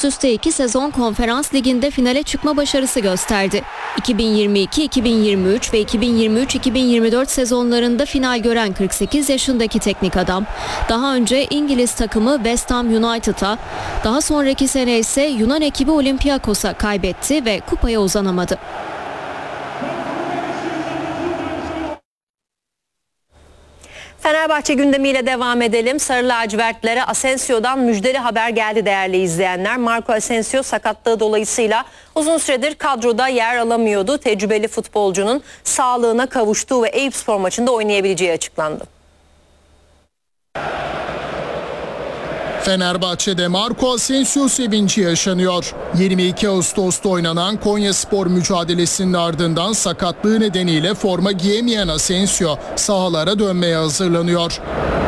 üst üste 2 sezon Konferans Ligi'nde finale çıkma başarısı gösterdi. 2022, 2023 ve 2023-2024 sezonlarında final gören 48 yaşındaki teknik adam, daha önce İngiliz takımı West Ham United'a, daha sonraki sene ise Yunan ekibi Olympiakos'a kaybetti ve kupaya uzanamadı. Fenerbahçe gündemiyle devam edelim. Sarı lacivertlere Asensio'dan müjdeli haber geldi değerli izleyenler. Marco Asensio sakatlığı dolayısıyla uzun süredir kadroda yer alamıyordu. Tecrübeli futbolcunun sağlığına kavuştuğu ve Eyüpspor maçında oynayabileceği açıklandı. Fenerbahçe'de Marco Asensio sevinci yaşanıyor. 22 Ağustos'ta oynanan Konyaspor mücadelesinin ardından sakatlığı nedeniyle forma giyemeyen Asensio sahalara dönmeye hazırlanıyor.